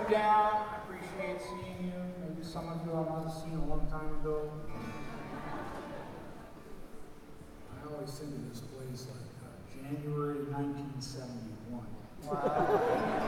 come down. I appreciate seeing you. Maybe some of you I might have seen a long time ago. I always think of this place like January 1971. Wow.